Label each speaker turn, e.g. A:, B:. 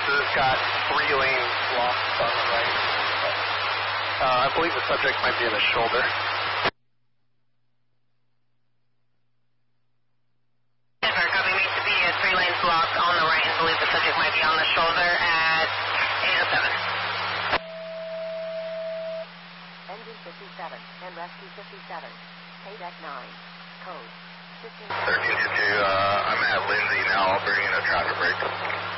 A: so it's got 3 lanes locked on the right. I believe the subject might be in the shoulder.
B: Denver, copy me to be 3 lanes blocked on the right and believe the subject might be on the shoulder at 807.
C: Engine 57 and rescue 57. Payback 9. Code 15.
D: 13 to 2, I'm at Lindsay now. I'll bring in a traffic break.